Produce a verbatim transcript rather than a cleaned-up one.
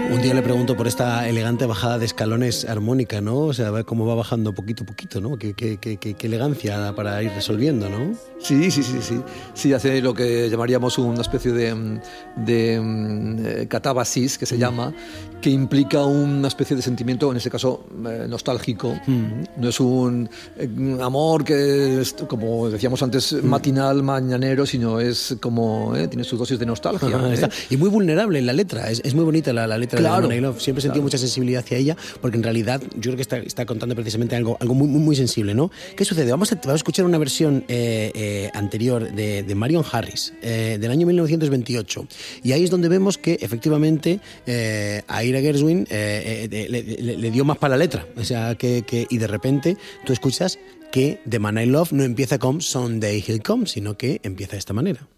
Un día le pregunto por esta elegante bajada de escalones armónica, ¿no? O sea, a ver cómo va bajando poquito a poquito, ¿no? Qué, qué, qué, qué elegancia para ir resolviendo, ¿no? Sí, sí, sí, sí. Sí, hace lo que llamaríamos una especie de, de catábasis, que se llama, que implica una especie de sentimiento, en este caso, eh, nostálgico. Mm. No es un, un amor que es, como decíamos antes, mm. matinal, mañanero, sino es como, eh, tiene sus dosis de nostalgia. Ajá, ¿eh? está. Y muy vulnerable en la letra, es, es muy bonita la, la letra claro, de Money Love. Siempre he sentido claro. mucha sensibilidad hacia ella, porque en realidad yo creo que está, está contando precisamente algo, algo muy, muy, muy sensible, ¿no? ¿Qué sucede? Vamos a, vamos a escuchar una versión eh, eh, anterior de, de Marion Harris, eh, del año mil novecientos veintiocho, y ahí es donde vemos que efectivamente eh, a Ira Gershwin eh, eh, le, le, le dio más para la letra, o sea, que, que, y de repente tú escuchas que The Man I Love no empieza con Someday He'll Come, sino que empieza de esta manera.